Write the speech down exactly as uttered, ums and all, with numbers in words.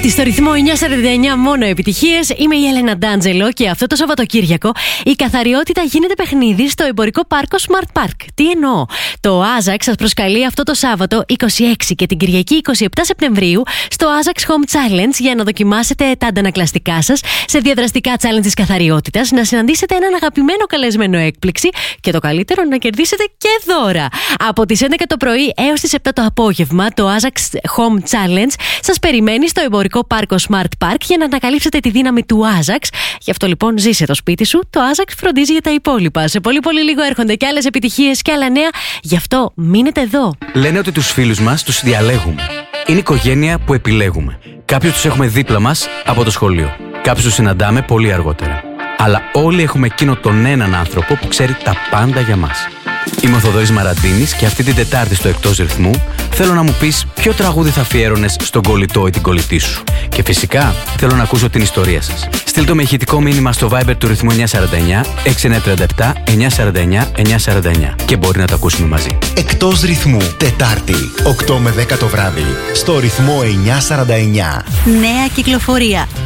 Τετάρτη στο ρυθμό εννιά σαράντα εννιά μόνο επιτυχίες. Είμαι η Έλενα Ντάντζελο και αυτό το Σαββατοκύριακο η καθαριότητα γίνεται παιχνίδι στο εμπορικό πάρκο Smart Park. Τι εννοώ? Το Άζαξ σας προσκαλεί αυτό το Σάββατο είκοσι έξι και την Κυριακή είκοσι επτά Σεπτεμβρίου στο Άζαξ Home Challenge για να δοκιμάσετε τα αντανακλαστικά σας σε διαδραστικά challenge της καθαριότητας, να συναντήσετε έναν αγαπημένο καλεσμένο έκπληξη και το καλύτερο να κερδίσετε και δώρα. Από τις έντεκα το πρωί έως τις επτά το απόγευμα το Άζαξ Home Challenge σας περιμένει στο εμπορικό πάρκο Smart Park για να ανακαλύψετε τη δύναμη του Άζαξ. Γι' αυτό λοιπόν ζήσε το σπίτι σου, το Άζαξ φροντίζει για τα υπόλοιπα. Σε πολύ πολύ λίγο έρχονται και άλλες επιτυχίες και άλλα νέα, γι' αυτό μείνετε εδώ. Λένε ότι τους φίλους μας τους διαλέγουμε. Είναι οικογένεια που επιλέγουμε. Κάποιους τους έχουμε δίπλα μας από το σχολείο. Κάποιους τους συναντάμε πολύ αργότερα. Αλλά όλοι έχουμε εκείνο τον έναν άνθρωπο που ξέρει τα πάντα για μας. Είμαι ο Θοδωρής Μαραντίνης και αυτή την Τετάρτη στο Εκτός Ρυθμού θέλω να μου πεις ποιο τραγούδι θα αφιέρωνες στον κολλητό ή την κολλητή σου. Και φυσικά θέλω να ακούσω την ιστορία σας. Στείλ το με ηχητικό μήνυμα στο Viber του ρυθμού εννιά σαράντα εννιά έξι εννιά τρία επτά εννιά σαράντα εννιά εννιά σαράντα εννιά και μπορεί να το ακούσουμε μαζί. Εκτός Ρυθμού, Τετάρτη, οκτώ με δέκα το βράδυ, στο ρυθμό εννιά σαράντα εννιά. Νέα κυκλοφορία.